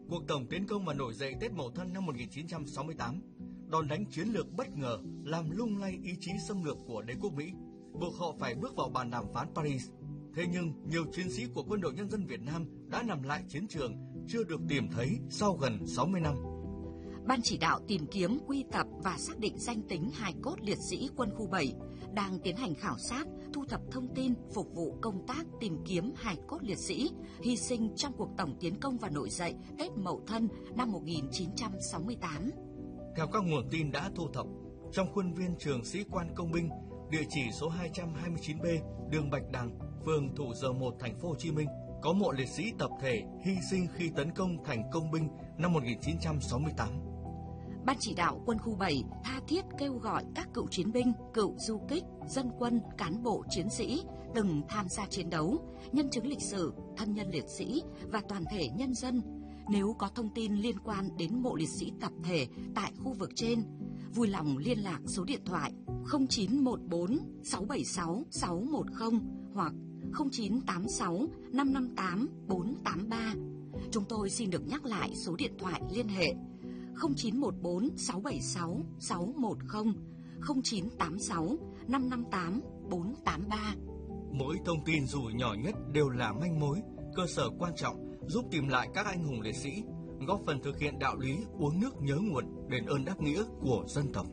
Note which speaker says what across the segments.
Speaker 1: Cuộc tổng tiến công và nổi dậy Tết Mậu Thân năm 1968, đòn đánh chiến lược bất ngờ làm lung lay ý chí xâm lược của đế quốc Mỹ, buộc họ phải bước vào bàn đàm phán Paris. Thế nhưng, nhiều chiến sĩ của Quân đội Nhân dân Việt Nam đã nằm lại chiến trường, chưa được tìm thấy sau gần 60 năm.
Speaker 2: Ban chỉ đạo tìm kiếm, quy tập và xác định danh tính hài cốt liệt sĩ Quân khu 7 đang tiến hành khảo sát, thu thập thông tin phục vụ công tác tìm kiếm hài cốt liệt sĩ hy sinh trong cuộc tổng tiến công và nổi dậy Tết Mậu Thân năm 1968.
Speaker 1: Theo các nguồn tin đã thu thập, trong khuôn viên trường Sĩ quan Công binh, địa chỉ số 229B, đường Bạch Đằng, phường Thủ Dầu Một, thành phố Hồ Chí Minh, có mộ liệt sĩ tập thể hy sinh khi tấn công thành Công binh năm 1968.
Speaker 2: Ban chỉ đạo Quân khu 7 tha thiết kêu gọi các cựu chiến binh, cựu du kích, dân quân, cán bộ chiến sĩ từng tham gia chiến đấu, nhân chứng lịch sử, thân nhân liệt sĩ và toàn thể nhân dân, nếu có thông tin liên quan đến mộ liệt sĩ tập thể tại khu vực trên, vui lòng liên lạc số điện thoại 0914 676 610 hoặc 0986 558 483. Chúng tôi xin được nhắc lại số điện thoại liên hệ 0914 676 610, 0986 558 483.
Speaker 1: Mỗi thông tin dù nhỏ nhất đều là manh mối, cơ sở quan trọng giúp tìm lại các anh hùng liệt sĩ, góp phần thực hiện đạo lý uống nước nhớ nguồn, đền ơn đáp nghĩa của dân tộc.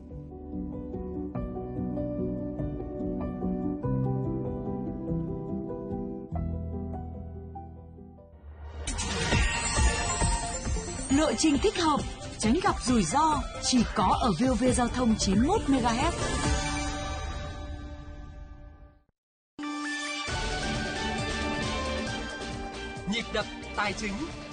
Speaker 3: Lộ trình thích hợp, tránh gặp rủi ro chỉ có ở VOV Giao thông 91 MHz.
Speaker 4: Nhịp đập tài chính.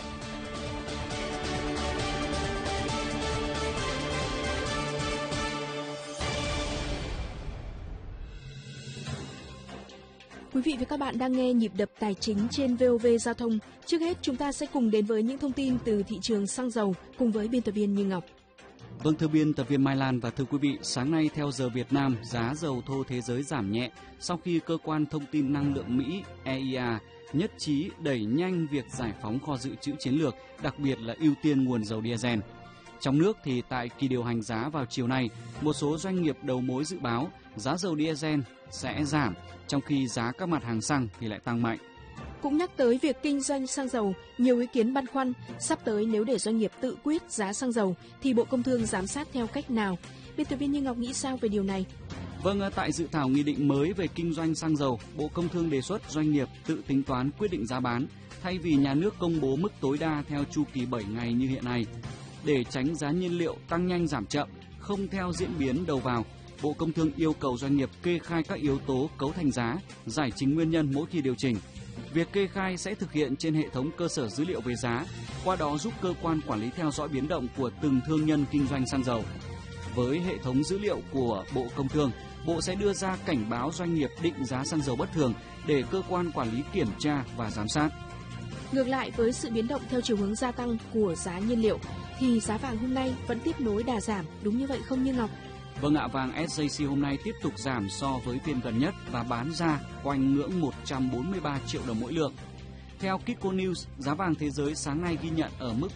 Speaker 5: Quý vị và các bạn đang nghe Nhịp đập tài chính trên VOV Giao thông. Trước hết, chúng ta sẽ cùng đến với những thông tin từ thị trường xăng dầu cùng với biên tập viên Như Ngọc.
Speaker 6: Vâng, thưa biên tập viên Mai Lan và thưa quý vị, sáng nay theo giờ Việt Nam, giá dầu thô thế giới giảm nhẹ sau khi cơ quan thông tin năng lượng Mỹ EIA nhất trí đẩy nhanh việc giải phóng kho dự trữ chiến lược, đặc biệt là ưu tiên nguồn dầu diesel. Trong nước thì tại kỳ điều hành giá vào chiều nay, một số doanh nghiệp đầu mối dự báo giá dầu diesel sẽ giảm, trong khi giá các mặt hàng xăng thì lại tăng mạnh.
Speaker 5: Cũng nhắc tới việc kinh doanh xăng dầu, nhiều ý kiến băn khoăn, sắp tới nếu để doanh nghiệp tự quyết giá xăng dầu thì Bộ Công Thương giám sát theo cách nào? Biên tập viên Như Ngọc nghĩ sao về điều này?
Speaker 6: Vâng, tại dự thảo nghị định mới về kinh doanh xăng dầu, Bộ Công Thương đề xuất doanh nghiệp tự tính toán quyết định giá bán, thay vì nhà nước công bố mức tối đa theo chu kỳ 7 ngày như hiện nay. Để tránh giá nhiên liệu tăng nhanh giảm chậm, không theo diễn biến đầu vào, Bộ Công Thương yêu cầu doanh nghiệp kê khai các yếu tố cấu thành giá, giải trình nguyên nhân mỗi khi điều chỉnh. Việc kê khai sẽ thực hiện trên hệ thống cơ sở dữ liệu về giá, qua đó giúp cơ quan quản lý theo dõi biến động của từng thương nhân kinh doanh xăng dầu. Với hệ thống dữ liệu của Bộ Công Thương, Bộ sẽ đưa ra cảnh báo doanh nghiệp định giá xăng dầu bất thường để cơ quan quản lý kiểm tra và giám sát.
Speaker 5: Ngược lại với sự biến động theo chiều hướng gia tăng của giá nhiên liệu, thì giá vàng hôm nay vẫn tiếp nối đà giảm, đúng như vậy không Như Ngọc?
Speaker 6: Vâng ạ, vàng SJC hôm nay tiếp tục giảm so với phiên gần nhất và bán ra quanh ngưỡng 143 triệu đồng mỗi lượng. Theo Kitco News, giá vàng thế giới sáng nay ghi nhận ở mức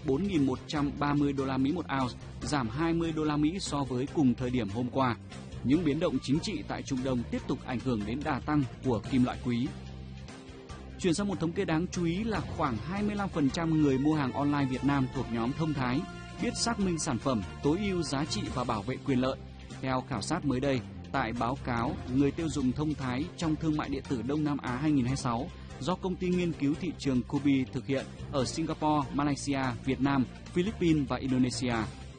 Speaker 6: 4.130 đô la Mỹ một ounce, giảm 20 đô la Mỹ so với cùng thời điểm hôm qua. Những biến động chính trị tại Trung Đông tiếp tục ảnh hưởng đến đà tăng của kim loại quý. Chuyển sang một thống kê đáng chú ý là khoảng 25% người mua hàng online Việt Nam thuộc nhóm thông thái, biết xác minh sản phẩm, tối ưu giá trị và bảo vệ quyền lợi. Theo khảo sát mới đây, tại báo cáo Người tiêu dùng thông thái trong thương mại điện tử Đông Nam Á 2026 do công ty nghiên cứu thị trường Kubi thực hiện ở Singapore, Malaysia, Việt Nam, Philippines và Indonesia.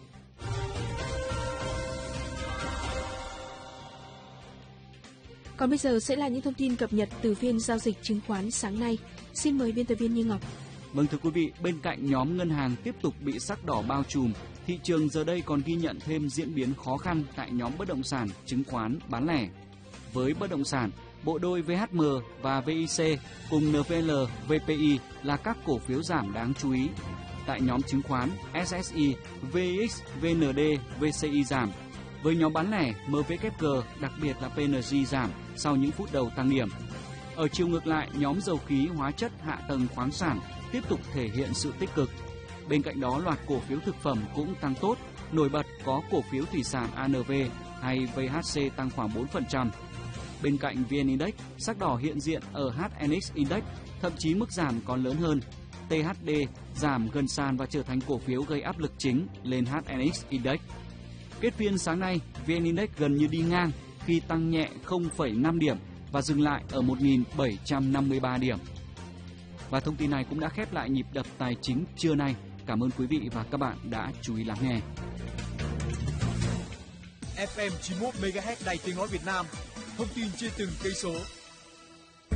Speaker 5: Còn bây giờ sẽ là những thông tin cập nhật từ phiên giao dịch chứng khoán sáng nay. Xin mời biên tập viên Như Ngọc.
Speaker 6: Vâng thưa quý vị, bên cạnh nhóm ngân hàng tiếp tục bị sắc đỏ bao trùm, thị trường giờ đây còn ghi nhận thêm diễn biến khó khăn tại nhóm bất động sản, chứng khoán, bán lẻ. Với bất động sản, bộ đôi VHM và VIC cùng NVL, VPI là các cổ phiếu giảm đáng chú ý. Tại nhóm chứng khoán, SSI, VX, VND, VCI giảm. Với nhóm bán lẻ, MVKG, đặc biệt là PNG giảm sau những phút đầu tăng điểm. Ở chiều ngược lại, nhóm dầu khí, hóa chất, hạ tầng, khoáng sản tiếp tục thể hiện sự tích cực. Bên cạnh đó, loạt cổ phiếu thực phẩm cũng tăng tốt, nổi bật có cổ phiếu thủy sản ANV hay VHC tăng khoảng 4%. Bên cạnh VN Index, sắc đỏ hiện diện ở HNX Index, thậm chí mức giảm còn lớn hơn. THD giảm gần sàn và trở thành cổ phiếu gây áp lực chính lên HNX Index. Kết phiên sáng nay, VN Index gần như đi ngang khi tăng nhẹ 0,5 điểm và dừng lại ở 1.753 điểm. Và thông tin này cũng đã khép lại nhịp đập tài chính trưa nay. Cảm ơn quý vị và các bạn đã chú ý lắng nghe.
Speaker 7: FM 91 MHz Đài Tiếng nói Việt Nam, thông tin trên từng cây số.